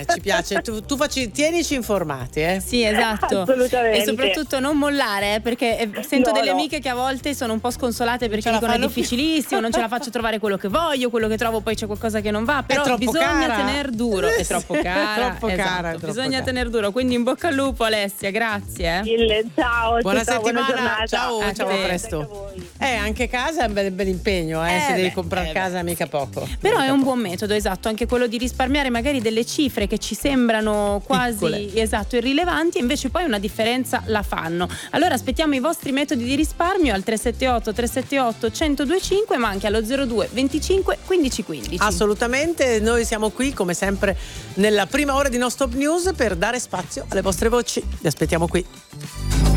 ci piace. Tienici informati, Sì, esatto. Assolutamente. E soprattutto non mollare, perché sento No, delle no. amiche che a volte sono un po' sconsolate perché ce la dicono è fanno più. difficilissimo, non ce la faccio trovare quello che voglio, quello che trovo poi c'è qualcosa che non va, però troppo bisogna cara. tener duro. È troppo cara. Troppo cara, esatto, è troppo bisogna cara. tener duro. Quindi in bocca al lupo, Alessia, grazie. Ciao, Buona ciao, buona settimana, giornata. ciao, A ciao, te. a presto. Anche casa è un bel impegno, se devi comprare casa mica poco. Però è un buon metodo, esatto, anche quello di risparmiare magari delle cifre che ci sembrano quasi irrilevanti, e invece poi una differenza la fanno. Allora aspettiamo i vostri metodi di risparmio al 378 378 1025, ma anche allo 02 25 15 15. Assolutamente, noi siamo qui come sempre nella prima ora di Non Stop News per dare spazio alle vostre voci. Vi aspettiamo qui.